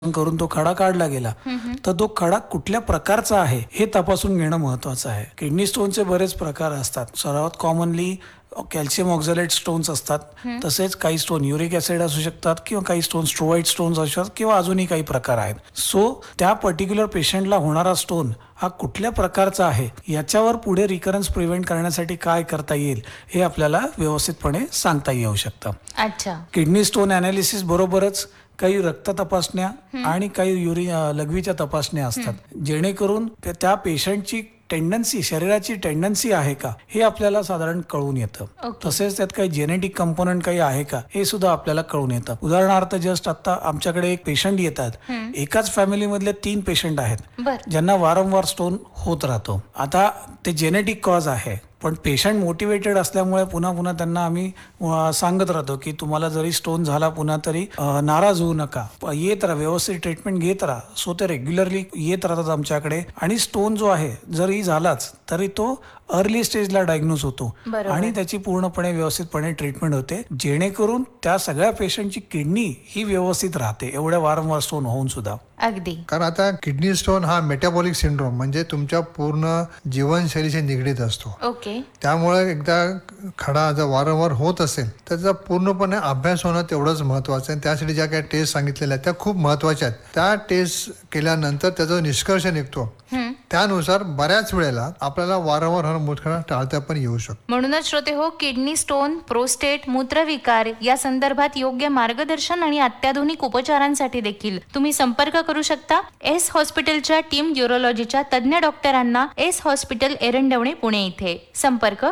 करून तो खडा काढला गेला तर तो खडा कुठल्या प्रकारचा आहे हे तपासून घेणं महत्वाचं आहे. किडनी स्टोनचे बरेच प्रकार असतात. सर्वात कॉमनली कॅल्शियम ऑक्झॅलेट स्टोन्स असतात. तसेच काही स्टोन युरिक ऍसिड असू शकतात किंवा काही स्टोन स्ट्रोवाइड स्टोन्स असू शकतात किंवा अजूनही काही प्रकार आहेत. सो त्या पर्टिक्युलर पेशंटला होणारा स्टोन हा कुठल्या प्रकारचा आहे याच्यावर पुढे रिकरन्स प्रिव्हेंट करण्यासाठी काय करता येईल हे आपल्याला व्यवस्थितपणे सांगता येऊ शकतं. अच्छा. किडनी स्टोन अनालिसिस बरोबरच काही रक्त तपासण्या आणि काही लघवीच्या तपासण्या असतात, जेणेकरून त्या पेशंटची शरीराची टेंडन्सी आहे का हे आपल्याला साधारण कळून येतं. तसेच त्यात काही जेनेटिक कंपोनंट काही आहे का हे सुद्धा आपल्याला कळून येतं. उदाहरणार्थ जस्ट आता आमच्याकडे एक पेशंट येतात, एकाच फॅमिली मधले 3 पेशंट आहेत ज्यांना वारंवार स्टोन होत राहतो. आता ते जेनेटिक कॉज आहे, पण पेशंट मोटिवेटेड असल्यामुळे पुन्हा पुन्हा त्यांना आम्ही सांगत राहतो की तुम्हाला जरी स्टोन झाला पुन्हा तरी नाराज होऊ नका, येत राहा, व्यवस्थित ट्रीटमेंट घेत राहा. सो ते रेग्युलरली येत राहतात आमच्याकडे आणि स्टोन जो आहे जरी झालाच तरी तो अर्ली स्टेजला डायग्नोज होतो आणि त्याची पूर्णपणे व्यवस्थितपणे ट्रीटमेंट होते, जेणेकरून त्या सगळ्या पेशंटची किडनी ही व्यवस्थित राहते एवढ्या वारंवार स्टोन होऊन सुद्धा. अगदी. कारण आता किडनी स्टोन हा मेटाबॉलिक सिंड्रोम म्हणजे तुमच्या पूर्ण जीवनशैलीशी निगडीत असतो. ओके. त्यामुळे एकदा खडा जर वारंवार होत असेल तर त्याचा पूर्णपणे अभ्यास होणं तेवढंच महत्वाचं आहे. त्यासाठी ज्या काही टेस्ट सांगितलेल्या आहेत त्या खूप महत्वाच्या आहेत. त्या टेस्ट केल्यानंतर त्याचा निष्कर्ष निघतो, त्यानुसार बऱ्याच वेळेला आपल्याला वारंवार मूतखडा टाळता पण येऊ शकतो. म्हणूनच श्रोते हो, किडनी स्टोन, प्रोस्टेट, मूत्रविकार या संदर्भात योग्य मार्गदर्शन आणि अत्याधुनिक उपचारांसाठी देखील तुम्ही संपर्क करू शकता एस हॉस्पिटलच्या टीम यूरोलॉजीच्या तज्ञ डॉक्टरांना. एस हॉस्पिटल एरंडवणे पुणे इथे. संपर्क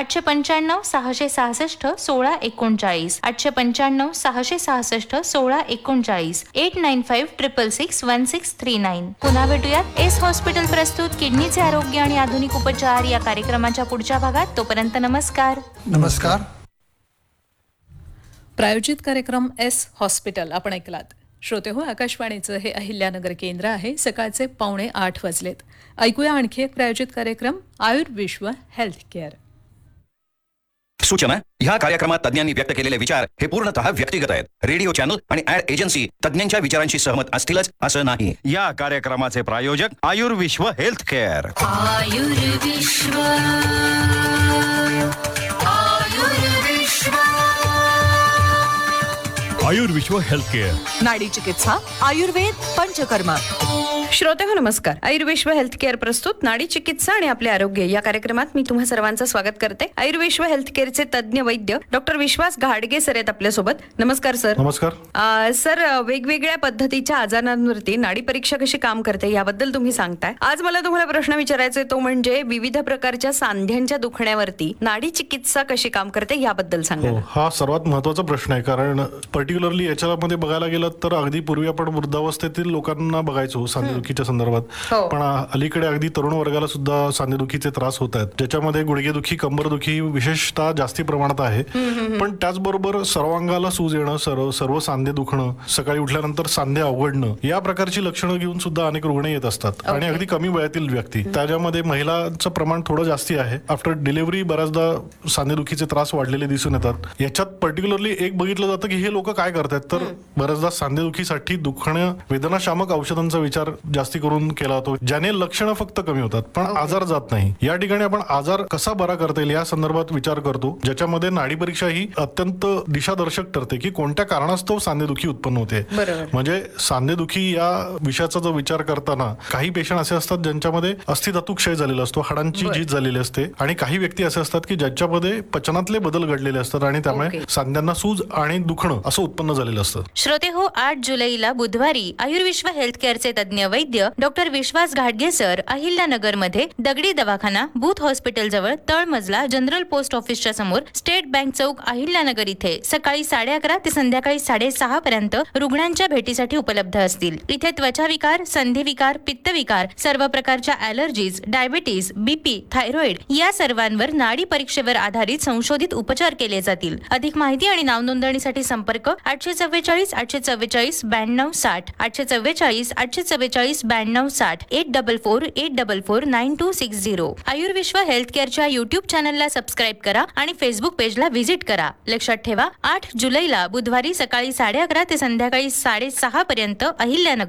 895 666 1639 895 666 1639 895 666 1639. पुन्हा भेटूयात एस हॉस्पिटल प्रस्तुत किडनीचे आरोग्य आणि आधुनिक उपचार या कार्यक्रमाच्या पुढच्या भागात. तोपर्यंत नमस्कार. नमस्कार. प्रायोजित कार्यक्रम एस हॉस्पिटल आपण ऐकलात. श्रोते हो, आकाशवाणीचं हे अहिल्यानगर केंद्र आहे. सकाळचे 7:45 वाजलेत. ऐकूया आणखी एक प्रायोजित कार्यक्रम, आयुर्विश्व हेल्थ केअर. सूचना: ह्या कार्यक्रमात तज्ञांनी व्यक्त केलेले विचार हे पूर्णतः व्यक्तिगत आहेत. रेडिओ चॅनल आणि ऍड एजन्सी तज्ञांच्या विचारांशी सहमत असतीलच असं नाही. या कार्यक्रमाचे प्रायोजक Ayurvishwa health care. Ayurvishwa health care, नाडी चिकित्सा, आयुर्वेद, पंचकर्मा. श्रोते हो नमस्कार. आयुर्विश्व हेल्थ केअर प्रस्तुत नाडी चिकित्सा आणि आपले आरोग्य या कार्यक्रमात मी तुम्हा सर्वांचं स्वागत करते. आयुर्विश्व हेल्थ केअरचे तज्ञ वैद्य डॉक्टर विश्वास घाडगे सर आहेत आपल्यासोबत. नमस्कार सर. नमस्कार सर. वेगवेगळ्या पद्धतीच्या आजारांवरती नाडी परीक्षा कशी काम करते याबद्दल तुम्ही सांगताय. आज मला तुम्हाला प्रश्न विचारायचा आहे, तो म्हणजे विविध प्रकारच्या सांध्यांच्या दुखण्यावरती नाडी चिकित्सा कशी काम करते याबद्दल सांगा. हा सर्वात महत्वाचा प्रश्न आहे, कारण पर्टिक्युलरली याच्यामध्ये बघायला गेलं तर अगदी पूर्वी आपण वृद्धावस्थेतील लोकांना बघायचो सांधेदुखीच्या संदर्भात, पण अलीकडे अगदी तरुण वर्गाला सुद्धा सांधेदुखीचे त्रास होत आहेत, ज्याच्यामध्ये गुडघेदुखी, कंबरदुखी विशेषतः जास्ती प्रमाणात आहे. पण त्याचबरोबर सर्वांगाला सूज येणं, सर्व सांधे दुखणं, सकाळी उठल्यानंतर सांधे अवघडणं, या प्रकारची लक्षणं घेऊन सुद्धा अनेक रुग्ण येत असतात. आणि अगदी कमी वयातील व्यक्ती, त्याच्यामध्ये महिलांचं प्रमाण थोडं जास्ती आहे. आफ्टर डिलिव्हरी बऱ्याचदा सांधेदुखीचे त्रास वाढलेले दिसून येतात. याच्यात पर्टिक्युलरली एक बघितलं जातं की हे लोक काय करतात, तर बऱ्याचदा सांधेदुखीसाठी दुखणं वेदनाशामक औषधांचा विचार जास्ती करून केला जातो, ज्याने लक्षणं फक्त कमी होतात पण आजार जात नाही. या ठिकाणी आपण आजार कसा बरा करता येईल या संदर्भात विचार करतो, ज्याच्यामध्ये नाडी परीक्षा ही अत्यंत दिशादर्शक ठरते की कोणत्या कारणास्तव सांधेदुखी उत्पन्न होते. म्हणजे सांधेदुखी या विषयाचा जो विचार करताना काही पेशंट असे असतात ज्यांच्यामध्ये अस्थिधातू क्षय झालेला असतो, हाडांची झीज झालेली असते, आणि काही व्यक्ती असे असतात की ज्यांच्यामध्ये पचनातले बदल घडलेले असतात आणि त्यामुळे सांध्यांना सूज आणि दुखणं असं उत्पन्न झालेलं असतं. श्रोते हो, 8 जुलैला बुधवारी आयुर्विश्व हेल्थ केअरचे तज्ञ वैद्य डॉक्टर विश्वास घाडगे सर अहिल्यानगर मध्ये दगडी दवाखाना, बूथ हॉस्पिटल जवळ, तळमजला, जनरल पोस्ट ऑफिसच्या समोर, स्टेट बँक चौक, अहिल्यानगर इथे सकाळी 11:30 ते संध्याकाळी 6:30 पर्यंत रुग्णांच्या भेटीसाठी उपलब्ध असतील. इथे त्वचाविकार, संधिविकार, पित्तविकार, सर्व प्रकारच्या ॲलर्जीज, डायबिटीज, बीपी, थायरॉइड या सर्वांवर नाडी परीक्षेवर आधारित संशोधित उपचार केले जातील. अधिक माहिती आणि नाव नोंदणीसाठी संपर्क 844 844 92 60 844 844 92 60 844 844 9260. आयुर्विश्व हेल्थ केअरच्या युट्यूब चॅनलला सबस्क्राईब करा आणि फेसबुक पेजला व्हिजिट करा. लक्षात ठेवा, 8 जुलैला बुधवारी सकाळी 11:30 ते संध्याकाळी 6:30 पर्यंत अहिल्यानगर